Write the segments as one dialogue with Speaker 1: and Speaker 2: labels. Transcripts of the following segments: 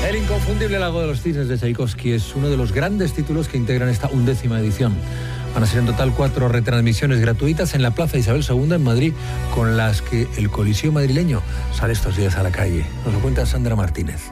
Speaker 1: El inconfundible Lago de los Cisnes de Tchaikovsky es uno de los grandes títulos que integran esta 11ª edición. Van a ser en total 4 retransmisiones gratuitas en la Plaza Isabel II en Madrid, con las que el Coliseo madrileño sale estos días a la calle. Nos lo cuenta Sandra Martínez.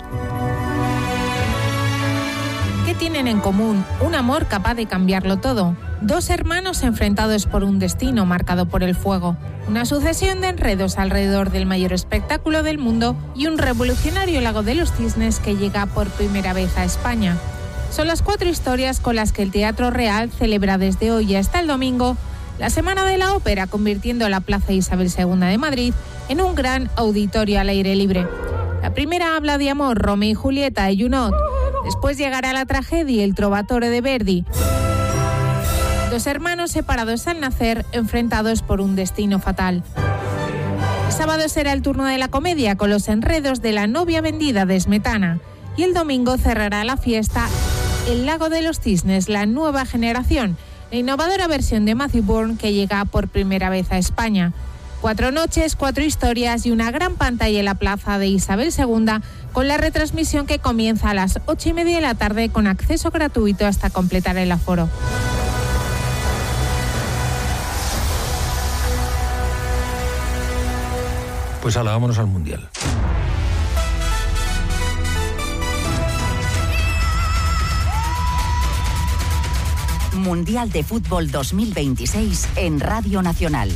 Speaker 2: ¿Qué tienen en común? Un amor capaz de cambiarlo todo. 2 hermanos enfrentados por un destino marcado por el fuego. Una sucesión de enredos alrededor del mayor espectáculo del mundo y un revolucionario Lago de los Cisnes que llega por primera vez a España. Son las 4 historias con las que el Teatro Real celebra desde hoy hasta el domingo la Semana de la Ópera, convirtiendo la Plaza Isabel II de Madrid en un gran auditorio al aire libre. La primera habla de amor, Romeo y Julieta de Junot. Después llegará la tragedia, el Trovatore de Verdi. 2 hermanos separados al nacer, enfrentados por un destino fatal. El sábado será el turno de la comedia, con los enredos de La novia vendida de Smetana. Y el domingo cerrará la fiesta El Lago de los Cisnes, la nueva generación, la innovadora versión de Matthew Bourne que llega por primera vez a España. 4 noches, 4 historias y una gran pantalla en la Plaza de Isabel II, con la retransmisión que comienza a las 8:30 de la tarde con acceso gratuito hasta completar el aforo.
Speaker 1: Pues ahora vámonos al Mundial.
Speaker 3: Mundial de Fútbol 2026 en Radio Nacional.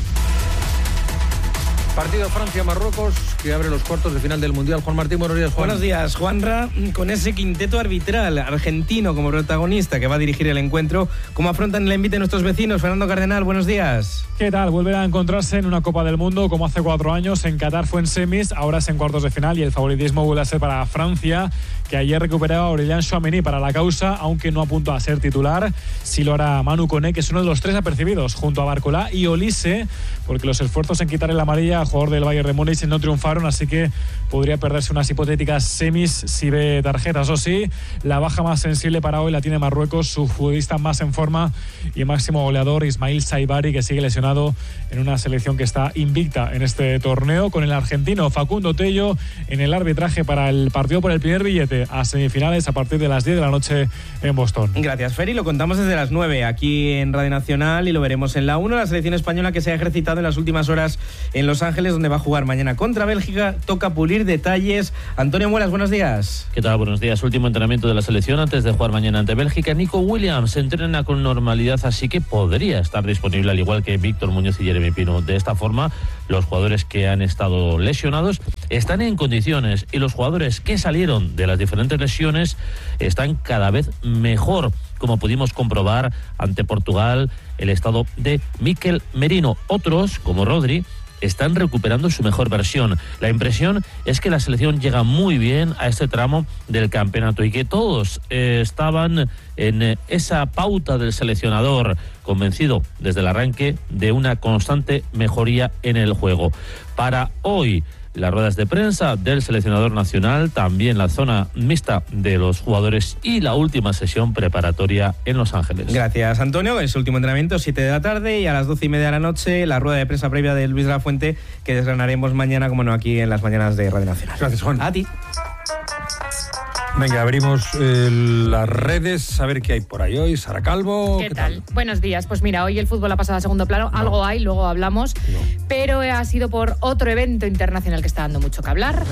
Speaker 1: Partido Francia-Marruecos que abre los cuartos de final del Mundial. Juan Martín, buenos días, Juan.
Speaker 4: Buenos días, Juanra. Con ese quinteto arbitral argentino como protagonista que va a dirigir el encuentro, ¿cómo afrontan el envite nuestros vecinos? Fernando Cardenal, buenos días.
Speaker 5: ¿Qué tal? Vuelven a encontrarse en una Copa del Mundo como hace 4 años. En Qatar fue en semis, ahora es en cuartos de final y el favoritismo vuelve a ser para Francia, que ayer recuperaba a Aurélien Tchouaméni para la causa, aunque no apunta a ser titular. Sí lo hará Manu Koné, que es uno de los 3 apercibidos, junto a Barcola y Olise, porque los esfuerzos en quitarle la amarilla al jugador del Bayern de Múnich no triunfaron, así que podría perderse unas hipotéticas semis si ve tarjetas. O sí, la baja más sensible para hoy la tiene Marruecos, su futbolista más en forma y máximo goleador, Ismail Saibari, que sigue lesionado en una selección que está invicta en este torneo, con el argentino Facundo Tello en el arbitraje para el partido por el primer billete a semifinales a partir de las 10 de la noche en Boston.
Speaker 4: Gracias, Feri. Lo contamos desde las 9 aquí en Radio Nacional y lo veremos en la 1. La selección española que se ha ejercitado en las últimas horas en Los Ángeles, donde va a jugar mañana contra Bélgica. Toca pulir detalles. Antonio Muelas, buenos días.
Speaker 6: ¿Qué tal? Buenos días. Último entrenamiento de la selección antes de jugar mañana ante Bélgica. Nico Williams entrena con normalidad, así que podría estar disponible, al igual que Víctor Muñoz y Jeremy Pino. De esta forma, los jugadores que han estado lesionados están en condiciones y los jugadores que salieron de las diferentes lesiones están cada vez mejor, como pudimos comprobar ante Portugal, el estado de Mikel Merino. Otros, como Rodri, están recuperando su mejor versión. La impresión es que la selección llega muy bien a este tramo del campeonato y que todos estaban en esa pauta del seleccionador, convencido desde el arranque de una constante mejoría en el juego. Para hoy, las ruedas de prensa del seleccionador nacional, también la zona mixta de los jugadores y la última sesión preparatoria en Los Ángeles.
Speaker 4: Gracias, Antonio. Es el último entrenamiento, 7 de la tarde, y a las 12:30 de la noche la rueda de prensa previa de Luis de la Fuente, que desgranaremos mañana, como no, aquí en las mañanas de Radio Nacional.
Speaker 1: Gracias, Juan.
Speaker 4: A ti.
Speaker 1: Venga, abrimos las redes, a ver qué hay por ahí hoy. Sara Calvo.
Speaker 7: ¿Qué tal? Buenos días. Pues mira, hoy el fútbol ha pasado a segundo plano. No. Algo hay, luego hablamos. No. Pero ha sido por otro evento internacional que está dando mucho que hablar.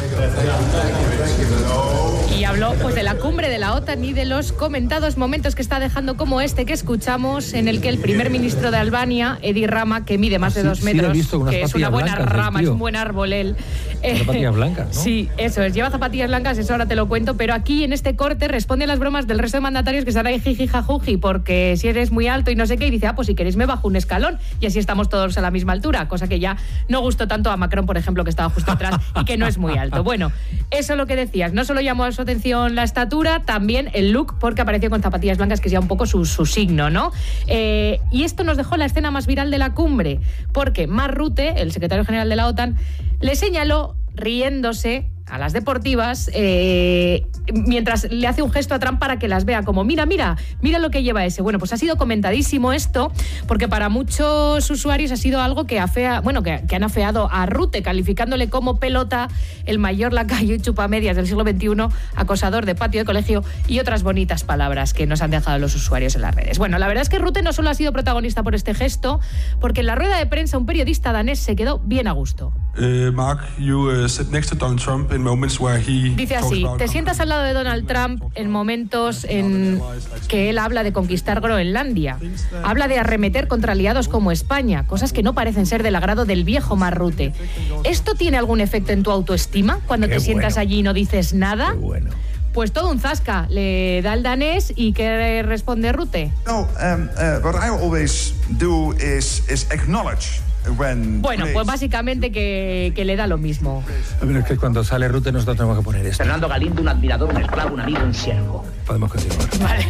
Speaker 7: Y habló pues de la cumbre de la OTAN y de los comentados momentos que está dejando, como este que escuchamos, en el que el primer ministro de Albania, Edi Rama, que mide más de 2 metros, que es una buena rama, es un buen árbol él.
Speaker 1: Zapatillas blancas, ¿no?
Speaker 7: Sí, eso es. Lleva zapatillas blancas, eso ahora te lo cuento, pero aquí en este corte responde a las bromas del resto de mandatarios que están ahí jiji jajuji, porque si eres muy alto y no sé qué, y dice, pues si queréis me bajo un escalón y así estamos todos a la misma altura, cosa que ya no gustó tanto a Macron, por ejemplo, que estaba justo atrás y que no es muy alto. Bueno, eso es lo que decías, no solo llamó a su atención la estatura, también el look, porque apareció con zapatillas blancas, que es ya un poco su signo, ¿no? Y esto nos dejó la escena más viral de la cumbre, porque Mark Rutte, el secretario general de la OTAN, le señaló riéndose a las deportivas, mientras le hace un gesto a Trump para que las vea, como mira lo que lleva ese. Bueno, pues ha sido comentadísimo esto, porque para muchos usuarios ha sido algo que que han afeado a Rutte, calificándole como pelota, el mayor lacayo y chupamedias del siglo XXI, acosador de patio de colegio y otras bonitas palabras que nos han dejado los usuarios en las redes. Bueno, la verdad es que Rutte no solo ha sido protagonista por este gesto, porque en la rueda de prensa un periodista danés se quedó bien a gusto.
Speaker 8: Mark, you sit next to Donald Trump in moments where he
Speaker 7: dice así: te sientas al lado de Donald Trump en momentos en que él habla de conquistar Groenlandia, habla de arremeter contra aliados como España, cosas que no parecen ser del agrado del viejo Mark Rutte. ¿Esto tiene algún efecto en tu autoestima cuando te sientas allí y no dices nada? Pues todo un zasca le da el danés. ¿Y qué responde Rutte?
Speaker 9: No, what I always do is acknowledge.
Speaker 7: Bueno, pues básicamente que le da lo mismo.
Speaker 1: Pero es que cuando sale Rutte nosotros tenemos que poner esto.
Speaker 10: Fernando Galindo, un admirador, un esclavo, un amigo, un siervo.
Speaker 1: Podemos continuar.
Speaker 7: Vale.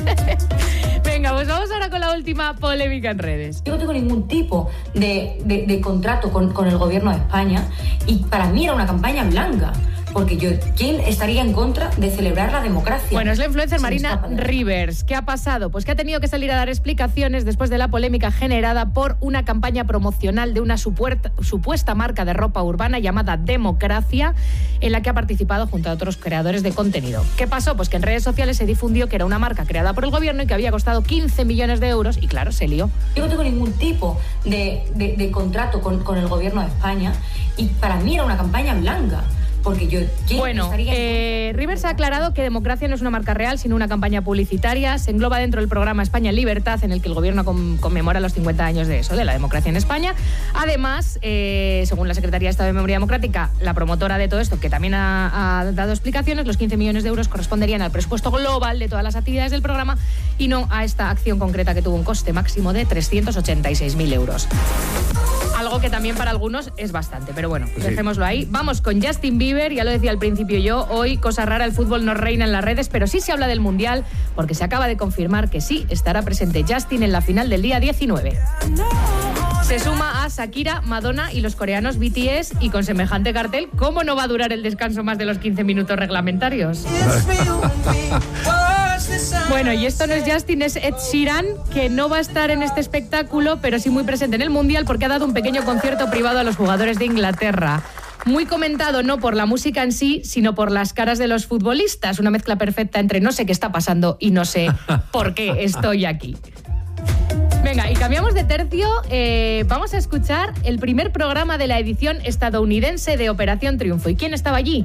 Speaker 7: Venga, pues vamos ahora con la última polémica en redes.
Speaker 11: Yo no tengo ningún tipo de contrato con el gobierno de España y para mí era una campaña blanca. Porque ¿quién estaría en contra de celebrar la democracia?
Speaker 7: Bueno, es la influencer Marina Rivers. ¿Qué ha pasado? Pues que ha tenido que salir a dar explicaciones después de la polémica generada por una campaña promocional de una supuesta marca de ropa urbana llamada Democracia, en la que ha participado junto a otros creadores de contenido. ¿Qué pasó? Pues que en redes sociales se difundió que era una marca creada por el gobierno y que había costado 15 millones de euros y claro, se lió.
Speaker 11: Yo no tengo ningún tipo de contrato con el gobierno de España y para mí era una campaña blanca. Porque
Speaker 7: Rivers ha aclarado que Democracia no es una marca real, sino una campaña publicitaria. Se engloba dentro del programa España en Libertad, en el que el gobierno conmemora los 50 años de la democracia en España. Además, según la Secretaría de Estado de Memoria Democrática, la promotora de todo esto, que también ha dado explicaciones, los 15 millones de euros corresponderían al presupuesto global de todas las actividades del programa y no a esta acción concreta que tuvo un coste máximo de 386.000 euros. Algo que también para algunos es bastante, pero bueno, dejémoslo ahí. Vamos con Justin Bieber, ya lo decía al principio yo, hoy cosa rara, el fútbol no reina en las redes, pero sí se habla del Mundial, porque se acaba de confirmar que sí estará presente Justin en la final del día 19. Se suma a Shakira, Madonna y los coreanos BTS, y con semejante cartel, ¿cómo no va a durar el descanso más de los 15 minutos reglamentarios? Bueno, y esto no es Justin, es Ed Sheeran, que no va a estar en este espectáculo, pero sí muy presente en el Mundial, porque ha dado un pequeño concierto privado a los jugadores de Inglaterra. Muy comentado no por la música en sí, sino por las caras de los futbolistas. Una mezcla perfecta entre no sé qué está pasando y no sé por qué estoy aquí. Venga, y cambiamos de tercio. Vamos a escuchar el primer programa de la edición estadounidense de Operación Triunfo. ¿Y quién estaba allí?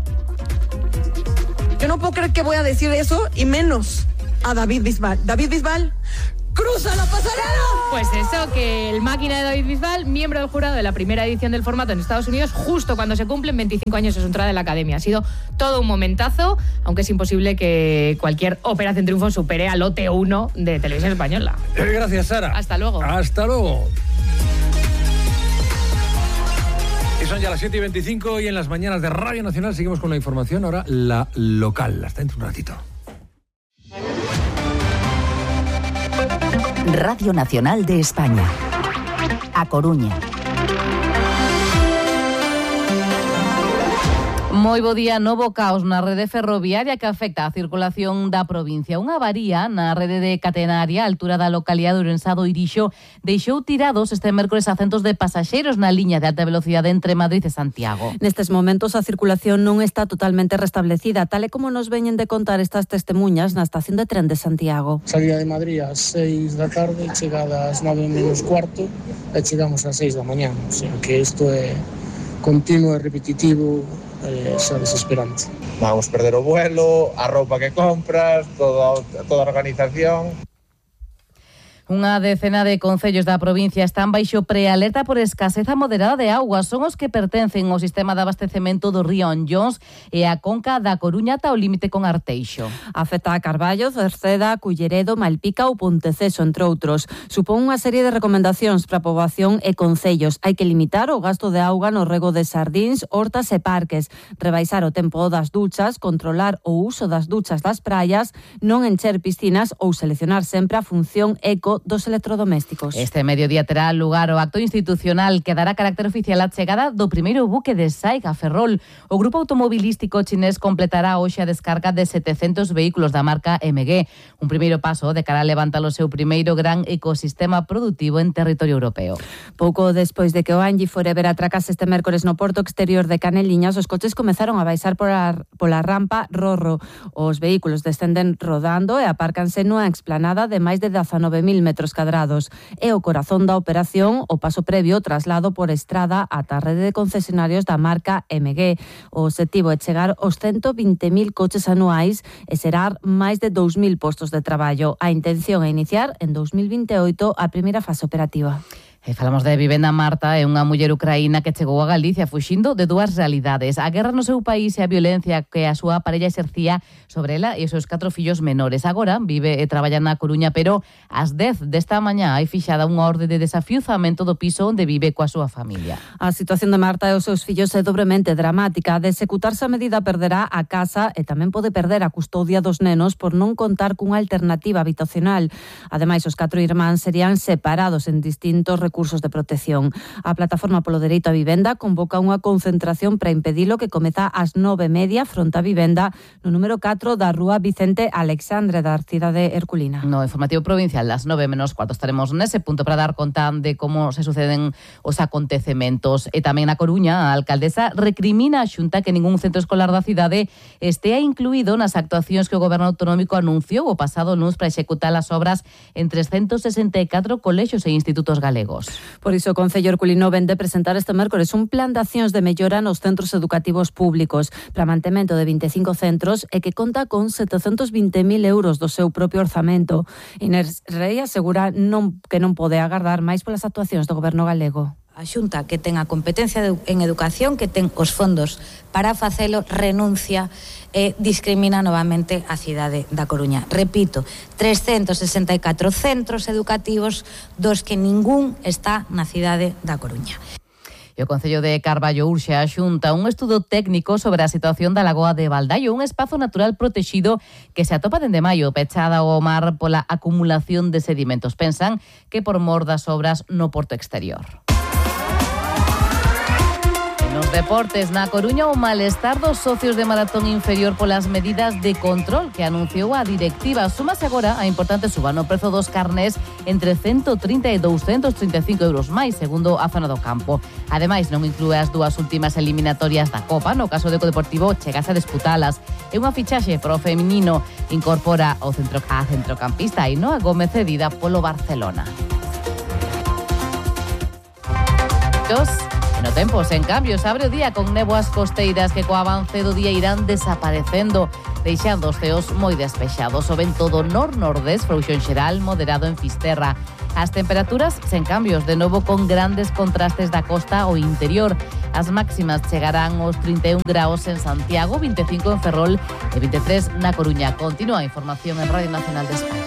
Speaker 12: Yo no puedo creer que voy a decir eso, y menos a David Bisbal. David Bisbal, ¡cruza la pasarela!
Speaker 7: Pues eso, que el máquina de David Bisbal, miembro del jurado de la primera edición del formato en Estados Unidos, justo cuando se cumplen 25 años de su entrada en la academia. Ha sido todo un momentazo, aunque es imposible que cualquier Operación Triunfo supere al OT1 de Televisión Española.
Speaker 1: Gracias, Sara.
Speaker 7: Hasta luego.
Speaker 1: Hasta luego. Y son ya las 7:25 y en las mañanas de Radio Nacional seguimos con la información. Ahora la local. Hasta dentro de un ratito.
Speaker 3: Radio Nacional de España. A Coruña.
Speaker 13: Moi bo día, novo caos na rede ferroviaria que afecta a circulación da provincia. Unha avaría na rede de catenaria, a altura da localidade de Ourensado Irixo, deixou tirados este mércores a centos de pasaxeiros na liña de alta velocidade entre Madrid e Santiago.
Speaker 14: Nestes momentos a circulación non está totalmente restablecida, tal e como nos veñen de contar estas testemunhas na estación de tren de Santiago.
Speaker 15: Salida de Madrid ás 6 da tarde, chegada ás 9 menos cuarto e chegamos ás 6 da mañá. O sea que isto é continuo e repetitivo. Xa desesperante.
Speaker 16: Vamos perder o vuelo, a roupa que compras, toda a organización.
Speaker 13: Unha decena de concellos da provincia están baixo prealerta por escaseza moderada de auga. Son os que pertencen ao sistema de abastecemento do río Anllóns e a conca da Coruña ata o límite con Arteixo.
Speaker 14: Afecta a Carballo, Cerceda, Culleredo, Malpica ou Ponteceso, entre outros. Supón unha serie de recomendacións para a poboación e concellos. Hai que limitar o gasto de auga no rego de xardíns, hortas e parques, rebaixar o tempo das duchas, controlar o uso das duchas das praias, non encher piscinas ou seleccionar sempre a función eco eléctrico dos electrodomésticos.
Speaker 13: Este mediodía terá lugar o acto institucional que dará carácter oficial á chegada do primeiro buque de SAIC a Ferrol. O grupo automobilístico chinés completará hoxe a descarga de 700 vehículos da marca MG, un primeiro paso de cara a levantar o seu primeiro gran ecosistema productivo en territorio europeo.
Speaker 14: Pouco despois de que o Angie Forever atracase este mércores no porto exterior de Caneliñas, os coches comezaron a baixar pola rampa Rorro. Os vehículos descenden rodando e apárcanse nunha explanada de máis de 19.000 metros cadrados. É o corazón da operación o paso previo traslado por estrada ata a rede de concesionarios da marca MG. O obxectivo é chegar aos 120.000 coches anuais e xerar máis de 2.000 postos de traballo. A intención é iniciar en 2028 a primeira fase operativa.
Speaker 13: E falamos de vivenda. Marta é unha muller ucraína que chegou a Galicia fuxindo de dúas realidades: a guerra no seu país e a violencia que a súa parella exercía sobre ela e os seus 4 fillos menores. Agora vive e traballa na Coruña, pero ás 10 desta mañá hai fixada unha orde de desafiuzamento do piso onde vive coa súa familia.
Speaker 14: A situación de Marta e os seus fillos é dobremente dramática. De executarse a medida perderá a casa e tamén pode perder a custodia dos nenos por non contar cunha alternativa habitacional. Ademais, os 4 irmáns serían separados en distintos recursos de protección. A Plataforma polo Dereito á Vivenda convoca unha concentración para impedilo que comeza ás 9:30 fronte á vivenda no número 4 da Rúa Vicente Alexandre da cidade herculina.
Speaker 13: No informativo provincial, las 9:15 estaremos nese punto para dar conta de como se suceden os acontecementos. E tamén na Coruña, a alcaldesa recrimina a Xunta que ningún centro escolar da cidade estea incluído nas actuacións que o Goberno Autonómico anunciou o pasado luns para executar as obras en 364 colexios e institutos galegos.
Speaker 14: Por iso o Concello herculino vende presentar este mércores un plan de accións de mellora nos centros educativos públicos para mantemento de 25 centros e que conta con 720.000 euros do seu propio orzamento. Inés Rey asegura que non pode agardar máis polas actuacións do Goberno galego.
Speaker 17: A Xunta, que ten a competencia en educación, que ten os fondos para facelo, renuncia e discrimina novamente a cidade da Coruña. Repito, 364 centros educativos dos que ningún está na cidade da Coruña.
Speaker 13: E o Concello de Carballo urxe a Xunta un estudo técnico sobre a situación da lagoa de Baldaio, un espazo natural protexido que se atopa dende maio, pechada ao mar pola acumulación de sedimentos. Pensan que por mor das obras no porto exterior. Nos deportes, na Coruña, o malestar dos socios de Maratón inferior polas medidas de control que anunciou a directiva. Súmase agora a importante suba no prezo dos carnés entre 130 e 235 euros máis, segundo a zona do campo. Ademais, non inclúe as dúas últimas eliminatorias da Copa. No caso do Deportivo, chegase a disputalas. É unha fichaxe pro feminino. Incorpora a centrocampista Ainhoa Gómez cedida polo Barcelona. No tempo, sen cambios, abre o día con néboas costeiras que co avance do día irán desaparecendo, deixando os ceos moi despexados. O vento do nor-nordés, frouxo en xeral, moderado en Fisterra. As temperaturas sen cambios, de novo con grandes contrastes da costa ao interior. As máximas chegarán aos 31 graus en Santiago, 25 en Ferrol e 23 na Coruña. Continúa a información en Radio Nacional de España.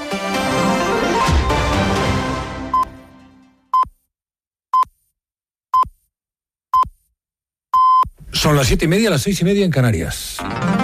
Speaker 1: Son las 7:30, las 6:30 en Canarias.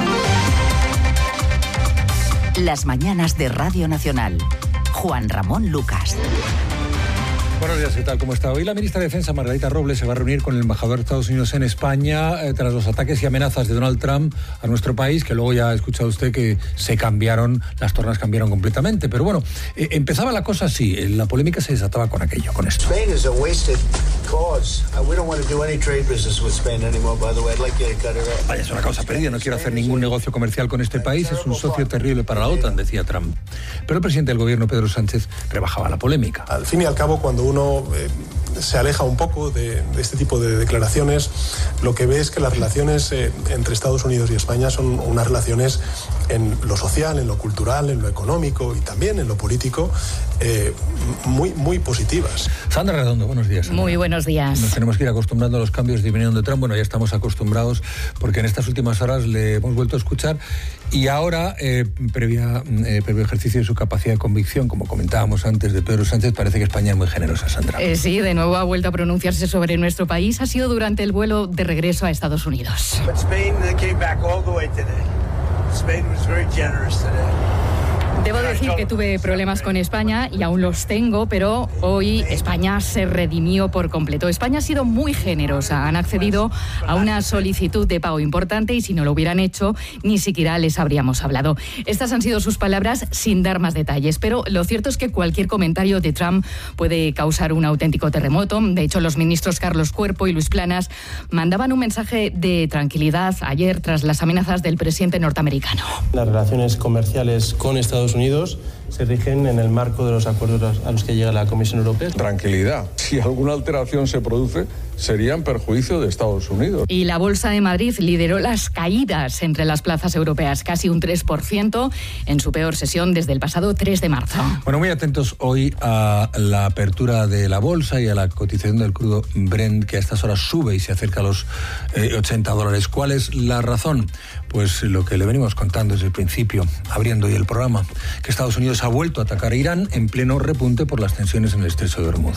Speaker 3: Las mañanas de Radio Nacional. Juan Ramón Lucas.
Speaker 1: Buenos días, ¿qué tal? ¿Cómo está? Hoy la ministra de Defensa, Margarita Robles, se va a reunir con el embajador de Estados Unidos en España tras los ataques y amenazas de Donald Trump a nuestro país, que luego ya ha escuchado usted que se cambiaron, las tornas cambiaron completamente. Pero bueno, empezaba la cosa así, la polémica se desataba con aquello, con esto.
Speaker 18: Spain is a wasted cause. We don't want to do any trade business with Spain anymore, by the way. I'd like you to cut it out.
Speaker 1: Vaya, es una causa perdida, no quiero hacer ningún negocio comercial con este país, es un socio terrible para la OTAN, decía Trump. Pero el presidente del gobierno, Pedro Sánchez, rebajaba la polémica.
Speaker 19: Al fin y al cabo, cuando uno se aleja un poco de este tipo de declaraciones, lo que ve es que las relaciones entre Estados Unidos y España son unas relaciones en lo social, en lo cultural, en lo económico y también en lo político muy positivas.
Speaker 1: Sandra Redondo, buenos días. Sandra.
Speaker 20: Muy buenos días.
Speaker 1: Nos tenemos que ir acostumbrando a los cambios de opinión de Trump. Bueno, ya estamos acostumbrados porque en estas últimas horas le hemos vuelto a escuchar y ahora, previo ejercicio de su capacidad de convicción, como comentábamos antes de Pedro Sánchez, parece que España es muy generosa, Sandra.
Speaker 20: Sí, de nuevo ha vuelto a pronunciarse sobre nuestro país. Ha sido durante el vuelo de regreso a Estados Unidos.
Speaker 18: But Spain came back all the way today. Spain was very generous today.
Speaker 20: Debo decir que tuve problemas con España y aún los tengo, pero hoy España se redimió por completo. España ha sido muy generosa. Han accedido a una solicitud de pago importante y si no lo hubieran hecho, ni siquiera les habríamos hablado. Estas han sido sus palabras sin dar más detalles, pero lo cierto es que cualquier comentario de Trump puede causar un auténtico terremoto. De hecho, los ministros Carlos Cuerpo y Luis Planas mandaban un mensaje de tranquilidad ayer tras las amenazas del presidente norteamericano.
Speaker 21: Las relaciones comerciales con Estados Unidos se rigen en el marco de los acuerdos a los que llega la Comisión Europea.
Speaker 22: Tranquilidad. Si alguna alteración se produce, sería en perjuicio de Estados Unidos.
Speaker 20: Y la Bolsa de Madrid lideró las caídas entre las plazas europeas, casi un 3% en su peor sesión desde el pasado 3 de marzo.
Speaker 1: Bueno, muy atentos hoy a la apertura de la bolsa y a la cotización del crudo Brent, que a estas horas sube y se acerca a los $80. ¿Cuál es la razón? Pues lo que le venimos contando desde el principio, abriendo hoy el programa, que Estados Unidos ha vuelto a atacar a Irán en pleno repunte por las tensiones en el estrecho de Hormuz.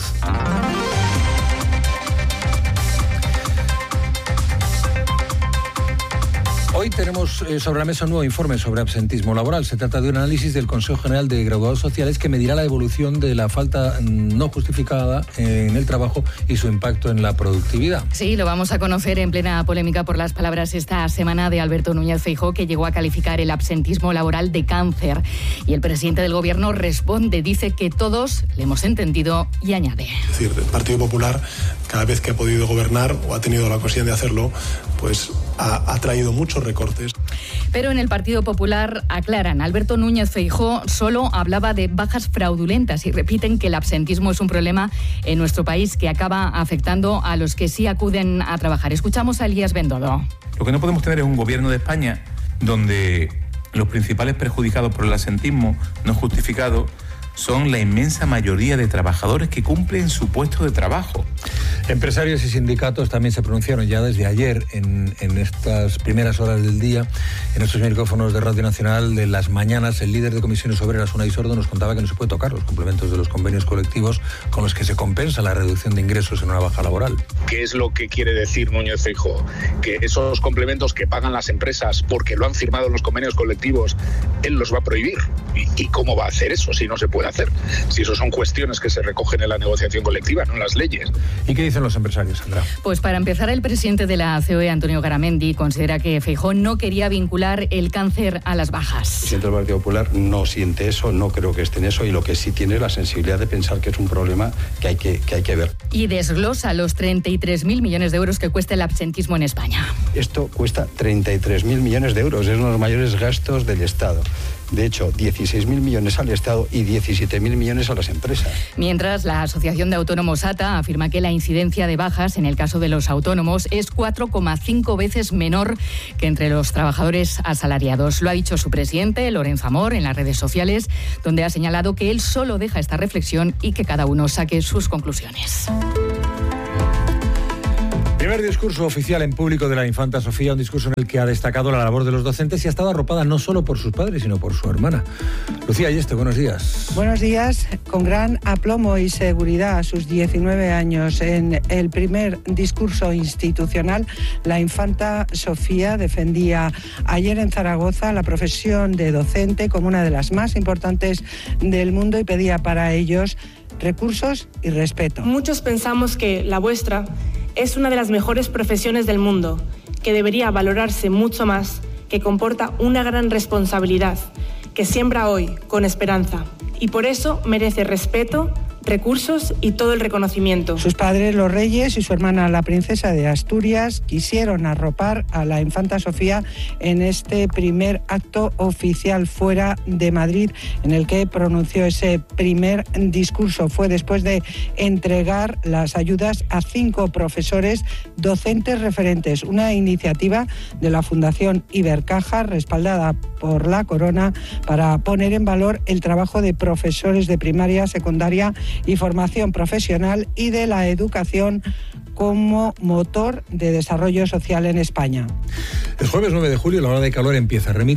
Speaker 1: Hoy tenemos sobre la mesa un nuevo informe sobre absentismo laboral. Se trata de un análisis del Consejo General de Graduados Sociales que medirá la evolución de la falta no justificada en el trabajo y su impacto en la productividad.
Speaker 20: Sí, lo vamos a conocer en plena polémica por las palabras esta semana de Alberto Núñez Feijóo, que llegó a calificar el absentismo laboral de cáncer. Y el presidente del Gobierno responde, dice que todos le hemos entendido y añade.
Speaker 19: Es decir, el Partido Popular, cada vez que ha podido gobernar o ha tenido la ocasión de hacerlo, pues ha traído muchos recortes.
Speaker 20: Pero en el Partido Popular aclaran, Alberto Núñez Feijóo solo hablaba de bajas fraudulentas y repiten que el absentismo es un problema en nuestro país que acaba afectando a los que sí acuden a trabajar. Escuchamos a Elías Bendodo.
Speaker 23: Lo que no podemos tener es un gobierno de España donde los principales perjudicados por el absentismo no justificado son la inmensa mayoría de trabajadores que cumplen su puesto de trabajo.
Speaker 1: Empresarios y sindicatos también se pronunciaron ya desde ayer en estas primeras horas del día, en estos micrófonos de Radio Nacional de las mañanas. El líder de Comisiones Obreras, Unai Sordo, nos contaba que no se puede tocar los complementos de los convenios colectivos con los que se compensa la reducción de ingresos en una baja laboral.
Speaker 24: ¿Qué es lo que quiere decir Núñez Feijóo? Que esos complementos que pagan las empresas porque lo han firmado en los convenios colectivos, él los va a prohibir. ¿Y cómo va a hacer eso si no se puede hacer? Si eso son cuestiones que se recogen en la negociación colectiva, no en las leyes.
Speaker 1: ¿Y qué dicen los empresarios, Sandra?
Speaker 20: Pues para empezar, el presidente de la COE, Antonio Garamendi, considera que Feijóo no quería vincular el cáncer a las bajas.
Speaker 25: El presidente del Partido Popular no siente eso, no creo que esté en eso, y lo que sí tiene es la sensibilidad de pensar que es un problema que hay que ver.
Speaker 20: Y desglosa los 33.000 millones de euros que cuesta el absentismo en España.
Speaker 25: Esto cuesta 33.000 millones de euros, es uno de los mayores gastos del Estado. De hecho, 16.000 millones al Estado y 17.000 millones a las empresas.
Speaker 20: Mientras, la Asociación de Autónomos ATA afirma que la incidencia de bajas en el caso de los autónomos es 4,5 veces menor que entre los trabajadores asalariados. Lo ha dicho su presidente, Lorenzo Amor, en las redes sociales, donde ha señalado que él solo deja esta reflexión y que cada uno saque sus conclusiones.
Speaker 1: Primer discurso oficial en público de la infanta Sofía, un discurso en el que ha destacado la labor de los docentes y ha estado arropada no solo por sus padres, sino por su hermana. Lucía Ayeste, buenos días.
Speaker 26: Buenos días. Con gran aplomo y seguridad a sus 19 años, en el primer discurso institucional, la infanta Sofía defendía ayer en Zaragoza la profesión de docente como una de las más importantes del mundo y pedía para ellos recursos y respeto.
Speaker 27: Muchos pensamos que la vuestra es una de las mejores profesiones del mundo, que debería valorarse mucho más, que comporta una gran responsabilidad, que siembra hoy con esperanza y por eso merece respeto, recursos y todo el reconocimiento.
Speaker 26: Sus padres, los reyes, y su hermana, la princesa de Asturias, quisieron arropar a la infanta Sofía en este primer acto oficial fuera de Madrid, en el que pronunció ese primer discurso. Fue después de entregar las ayudas a 5 profesores docentes referentes, una iniciativa de la Fundación Ibercaja, respaldada por la Corona, para poner en valor el trabajo de profesores de primaria, secundaria y formación profesional y de la educación como motor de desarrollo social en España.
Speaker 1: El jueves 9 de julio la ola de calor empieza a remitir,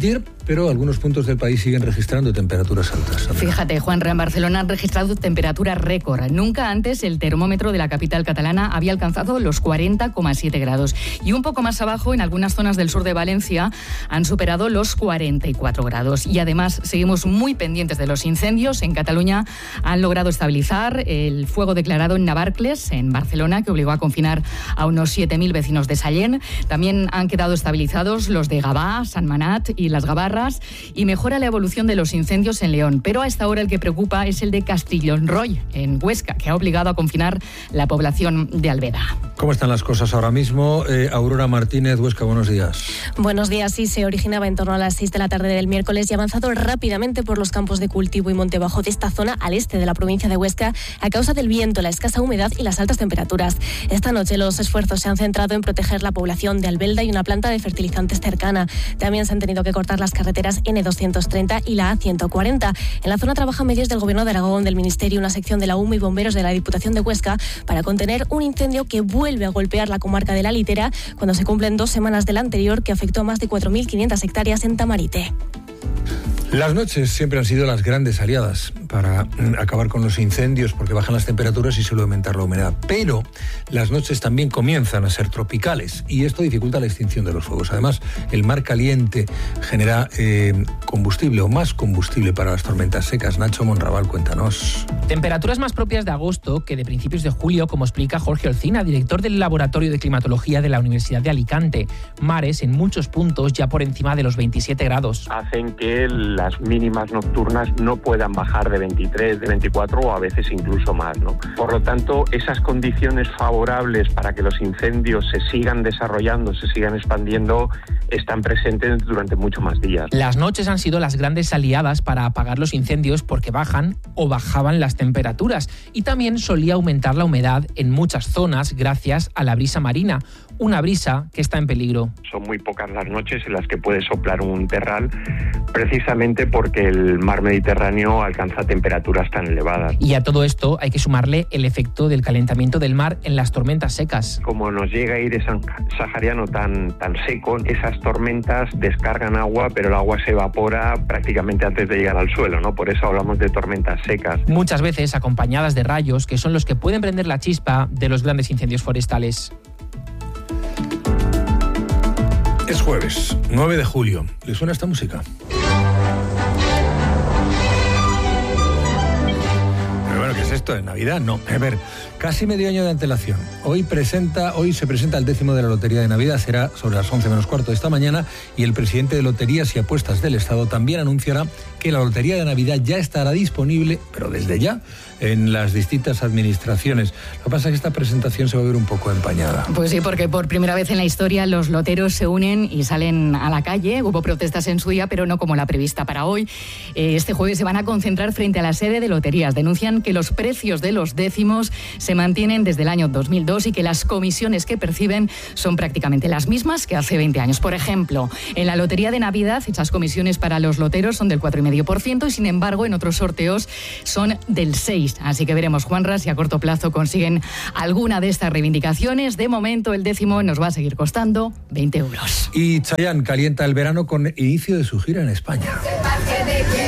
Speaker 1: pero algunos puntos del país siguen registrando temperaturas altas.
Speaker 20: Fíjate, Juanra, en Barcelona han registrado temperaturas récord. Nunca antes el termómetro de la capital catalana había alcanzado los 40,7 grados. Y un poco más abajo, en algunas zonas del sur de Valencia, han superado los 44 grados. Y además seguimos muy pendientes de los incendios. En Cataluña han logrado estabilizar el fuego declarado en Navarcles, en Barcelona, que obligó a confinar a unos 7.000 vecinos de Sallent. También han quedado estabilizados los de Gavà, Sant Manat y Las Gavarras, y mejora la evolución de los incendios en León. Pero a esta hora el que preocupa es el de Castillonroy, en Huesca, que ha obligado a confinar la población de Albeda.
Speaker 1: ¿Cómo están las cosas ahora mismo? Aurora Martínez, Huesca, buenos días.
Speaker 2: Buenos días. Sí, se originaba en torno a las 6 de la tarde del miércoles y ha avanzado rápidamente por los campos de cultivo y monte bajo de esta zona al este de la provincia de Huesca a causa del viento, la escasa humedad y las altas temperaturas. Esta noche los esfuerzos se han centrado en proteger la población de Albelda y una planta de fertilizantes cercana. También se han tenido que cortar las carreteras N230 y la A140. En la zona trabajan medios del Gobierno de Aragón, del Ministerio, una sección de la UME y bomberos de la Diputación de Huesca para contener un incendio que vuelve a golpear la comarca de la Litera cuando se cumplen 2 semanas del anterior, que afectó a más de 4.500 hectáreas en Tamarite.
Speaker 1: Las noches siempre han sido las grandes aliadas para acabar con los incendios porque bajan las temperaturas y suele aumentar la humedad. Pero las noches también comienzan a ser tropicales y esto dificulta la extinción de los fuegos. Además, el mar caliente genera combustible o más combustible para las tormentas secas. Nacho Monraval, cuéntanos.
Speaker 4: Temperaturas más propias de agosto que de principios de julio, como explica Jorge Olcina, director del Laboratorio de Climatología de la Universidad de Alicante. Mares en muchos puntos ya por encima de los 27 grados.
Speaker 5: Hacen que las mínimas nocturnas no puedan bajar de 23, de 24 o a veces incluso más, ¿no? Por lo tanto, esas condiciones favorables para que los incendios se sigan desarrollando, se sigan expandiendo, están presentes durante muchos más días.
Speaker 4: Las noches han sido las grandes aliadas para apagar los incendios porque bajan o bajaban las temperaturas y también solía aumentar la humedad en muchas zonas gracias a la brisa marina, una brisa que está en peligro.
Speaker 5: Son muy pocas las noches en las que puede soplar un terral, precisamente porque el mar Mediterráneo alcanza temperaturas tan elevadas.
Speaker 4: Y a todo esto hay que sumarle el efecto del calentamiento del mar en las tormentas secas.
Speaker 5: Como nos llega aire sahariano tan seco, esas tormentas descargan agua, pero el agua se evapora prácticamente antes de llegar al suelo, ¿no? Por eso hablamos de tormentas secas.
Speaker 4: Muchas veces acompañadas de rayos, que son los que pueden prender la chispa de los grandes incendios forestales.
Speaker 1: Es jueves, 9 de julio. ¿Le suena esta música? Pero bueno, ¿qué es esto? ¿De Navidad? No. A ver, casi medio año de antelación. Hoy se presenta el 10º de la Lotería de Navidad. Será sobre las 11 menos cuarto de esta mañana y el presidente de Loterías y Apuestas del Estado también anunciará que la Lotería de Navidad ya estará disponible, pero desde ya, en las distintas administraciones. Lo que pasa es que esta presentación se va a ver un poco empañada.
Speaker 20: Pues sí, porque por primera vez en la historia los loteros se unen y salen a la calle. Hubo protestas en su día, pero no como la prevista para hoy. Este jueves se van a concentrar frente a la sede de Loterías. Denuncian que los precios de los décimos se mantienen desde el año 2002 y que las comisiones que perciben son prácticamente las mismas que hace 20 años. Por ejemplo, en la Lotería de Navidad, esas comisiones para los loteros son del 4,5% y, sin embargo, en otros sorteos son del 6%. Así que veremos, Juanra, si a corto plazo consiguen alguna de estas reivindicaciones. De momento, el décimo nos va a seguir costando 20 euros.
Speaker 1: Y Chayanne calienta el verano con inicio de su gira en España.